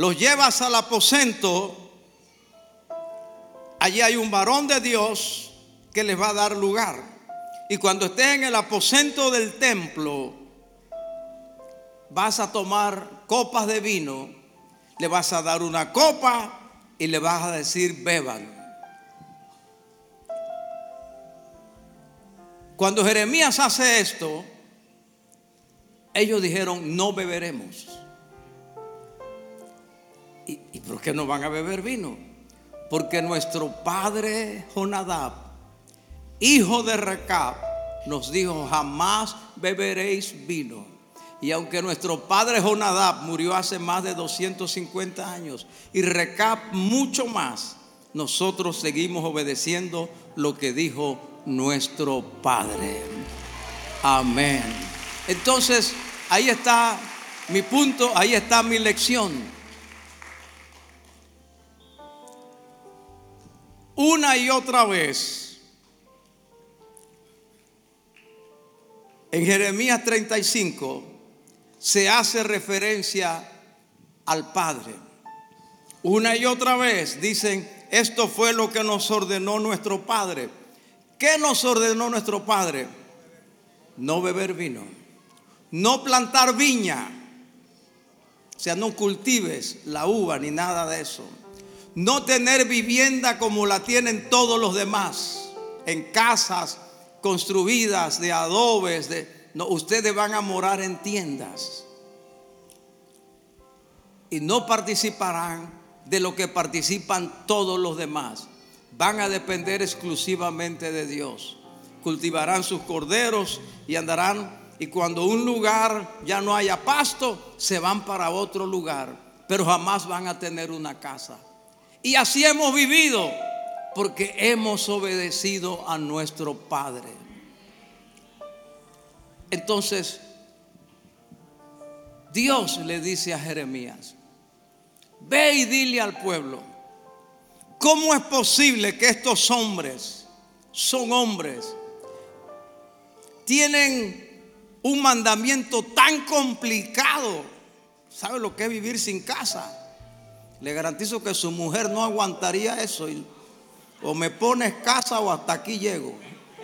los llevas al aposento, allí hay un varón de Dios que les va a dar lugar. Y cuando estés en el aposento del templo, vas a tomar copas de vino, le vas a dar una copa y le vas a decir: beban. Cuando Jeremías hace esto, ellos dijeron: no beberemos. ¿Y por qué no van a beber vino? Porque nuestro padre Jonadab, hijo de Recab, nos dijo: jamás beberéis vino. Y aunque nuestro padre Jonadab murió hace más de 250 años y Recab mucho más, nosotros seguimos obedeciendo lo que dijo nuestro padre. Amén. Entonces, ahí está mi punto, ahí está mi lección. Una y otra vez, en Jeremías 35, se hace referencia al Padre. Una y otra vez dicen: esto fue lo que nos ordenó nuestro Padre. ¿Qué nos ordenó nuestro Padre? No beber vino, no plantar viña, o sea, no cultives la uva ni nada de eso. No tener vivienda como la tienen todos los demás, en casas construidas de adobes. No, ustedes van a morar en tiendas y no participarán de lo que participan todos los demás. Van a depender exclusivamente de Dios. Cultivarán sus corderos y andarán, y cuando un lugar ya no haya pasto, se van para otro lugar, pero jamás van a tener una casa. Y así hemos vivido porque hemos obedecido a nuestro Padre. Entonces, Dios le dice a Jeremías: ve y dile al pueblo, ¿cómo es posible que estos hombres, son hombres, tienen un mandamiento tan complicado? ¿Sabe lo que es vivir sin casa? Le garantizo que su mujer no aguantaría eso. O me pones casa o hasta aquí llego.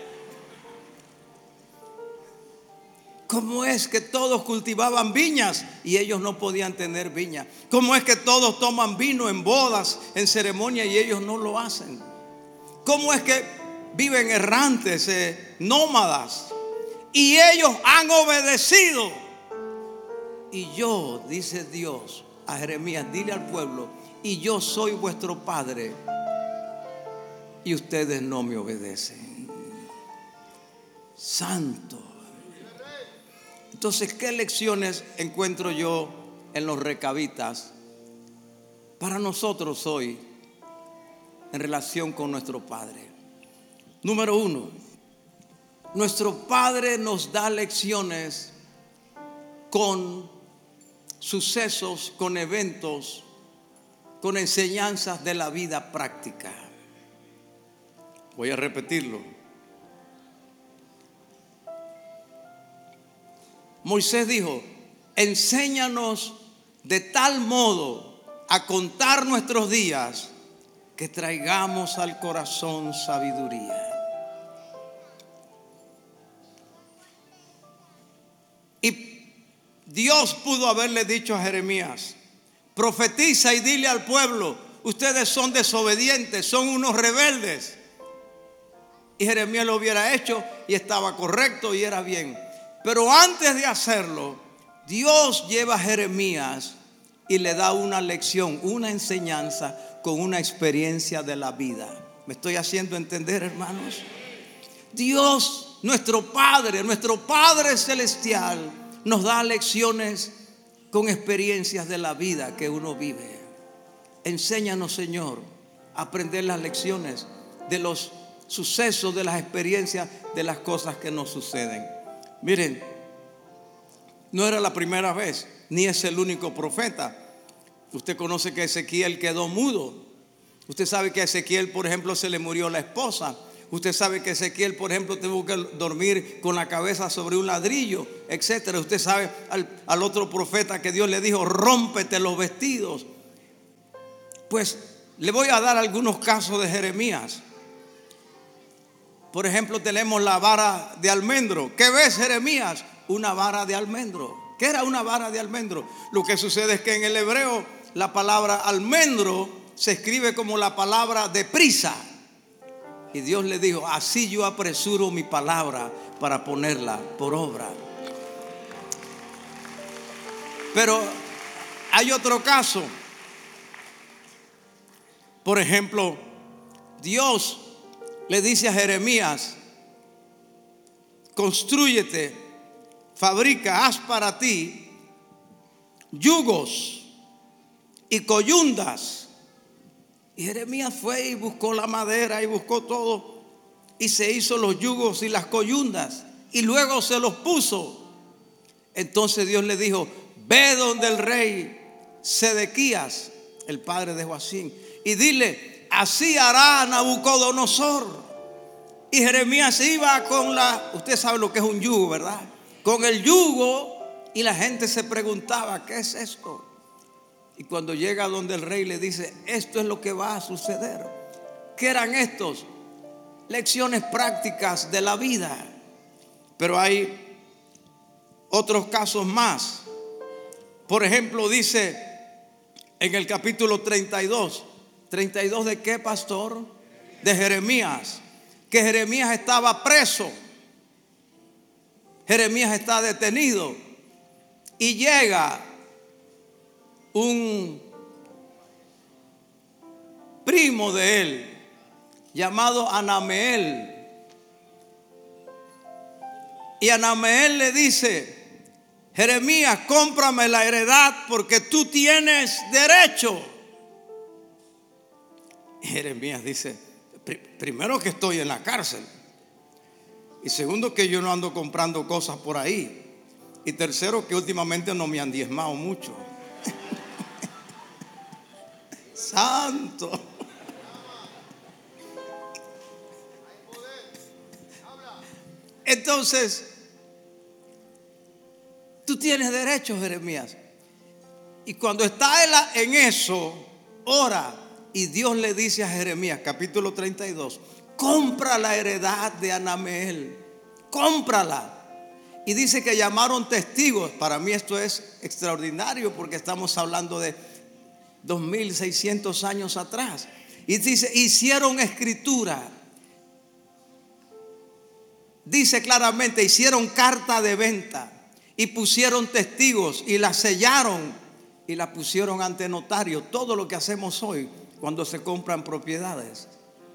¿Cómo es que todos cultivaban viñas y ellos no podían tener viña? ¿Cómo es que todos toman vino en bodas, en ceremonia, y ellos no lo hacen? ¿Cómo es que viven errantes, nómadas, y ellos han obedecido? Y yo, dice Dios a Jeremías, dile al pueblo: y yo soy vuestro Padre y ustedes no me obedecen. Santo. Entonces, ¿qué lecciones encuentro yo en los recabitas para nosotros hoy en relación con nuestro Padre? Número uno, nuestro Padre nos da lecciones con sucesos, con eventos, con enseñanzas de la vida práctica. Voy a repetirlo. Moisés dijo: enséñanos de tal modo a contar nuestros días que traigamos al corazón sabiduría. Y Dios pudo haberle dicho a Jeremías: profetiza y dile al pueblo, ustedes son desobedientes, son unos rebeldes. Y Jeremías lo hubiera hecho y estaba correcto y era bien. Pero antes de hacerlo, Dios lleva a Jeremías y le da una lección, una enseñanza con una experiencia de la vida. ¿Me estoy haciendo entender, hermanos? Dios, nuestro Padre celestial, nos da lecciones con experiencias de la vida que uno vive. Enséñanos, Señor, a aprender las lecciones de los sucesos, de las experiencias, de las cosas que nos suceden. Miren, no era la primera vez, ni es el único profeta. Usted conoce que Ezequiel quedó mudo. Usted sabe que a Ezequiel, por ejemplo, se le murió la esposa. Usted sabe que Ezequiel, por ejemplo, tuvo que dormir con la cabeza sobre un ladrillo, etcétera. Usted sabe al otro profeta que Dios le dijo: rómpete los vestidos. Pues le voy a dar algunos casos de Jeremías. Por ejemplo, tenemos la vara de almendro. ¿Qué ves, Jeremías? Una vara de almendro. ¿Qué era una vara de almendro? Lo que sucede es que en el hebreo la palabra almendro se escribe como la palabra deprisa. Y Dios le dijo: así yo apresuro mi palabra para ponerla por obra. Pero hay otro caso. Por ejemplo, Dios le dice a Jeremías: constrúyete, fabrica, haz para ti yugos y coyundas. Y Jeremías fue y buscó la madera y buscó todo y se hizo los yugos y las coyundas y luego se los puso. Entonces Dios le dijo: ve donde el rey Sedequías, el padre de Joacim, y dile: así hará Nabucodonosor. Y Jeremías iba con usted sabe lo que es un yugo, ¿verdad? Con el yugo, y la gente se preguntaba: ¿qué es esto? Y cuando llega donde el rey le dice: esto es lo que va a suceder. ¿Qué eran estos? Lecciones prácticas de la vida. Pero hay otros casos más. Por ejemplo, dice en el capítulo 32. ¿32 de qué, pastor? De Jeremías. Que Jeremías estaba preso. Jeremías está detenido. Y llega un primo de él llamado Anameel. Y Anameel le dice: Jeremías, cómprame la heredad porque tú tienes derecho. Y Jeremías dice: primero que estoy en la cárcel, y segundo que yo no ando comprando cosas por ahí, y tercero que últimamente no me han diezmado mucho. Santo. Entonces, tú tienes derecho, Jeremías. Y cuando está en eso, ora. Y Dios le dice a Jeremías, capítulo 32, compra la heredad de Anameel, cómprala. Y dice que llamaron testigos. Para mí esto es extraordinario porque estamos hablando de 2600 años atrás. Y dice: hicieron escritura. Dice claramente: hicieron carta de venta y pusieron testigos y la sellaron y la pusieron ante notario. Todo lo que hacemos hoy cuando se compran propiedades.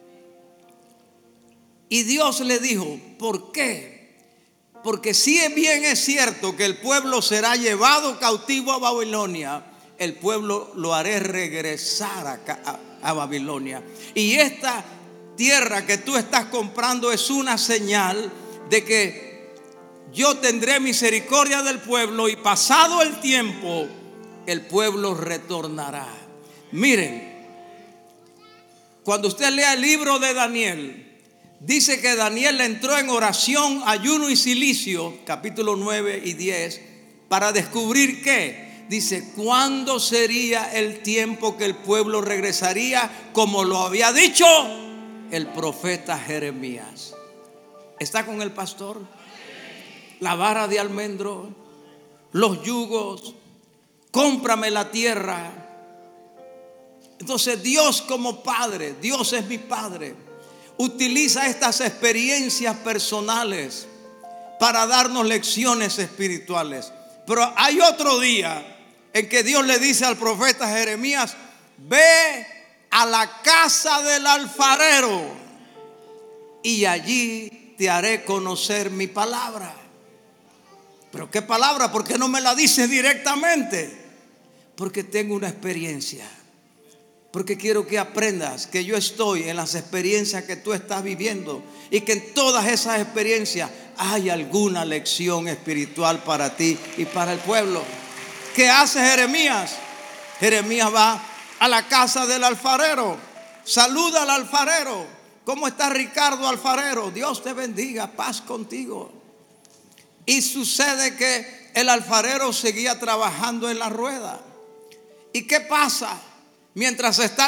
Y Dios le dijo: ¿por qué? Porque si bien es cierto que el pueblo será llevado cautivo a Babilonia, el pueblo lo haré regresar a Babilonia. Y esta tierra que tú estás comprando es una señal de que yo tendré misericordia del pueblo, y pasado el tiempo el pueblo retornará. Miren, cuando usted lea el libro de Daniel, dice que Daniel entró en oración, ayuno y cilicio, capítulo 9 y 10, para descubrir qué. Dice: ¿cuándo sería el tiempo que el pueblo regresaría, como lo había dicho el profeta Jeremías? ¿Está con el pastor? La vara de almendro, los yugos, cómprame la tierra. Entonces Dios, como Padre, Dios es mi Padre, utiliza estas experiencias personales para darnos lecciones espirituales. Pero hay otro día en que Dios le dice al profeta Jeremías: ve a la casa del alfarero y allí te haré conocer mi palabra. ¿Pero qué palabra? ¿Por qué no me la dices directamente? Porque tengo una experiencia. Porque quiero que aprendas que yo estoy en las experiencias que tú estás viviendo, y que en todas esas experiencias hay alguna lección espiritual para ti y para el pueblo. ¿Qué hace Jeremías? Jeremías va a la casa del alfarero, saluda al alfarero. ¿Cómo está Ricardo, alfarero? Dios te bendiga, paz contigo. Y sucede que el alfarero seguía trabajando en la rueda. ¿Y qué pasa? Mientras está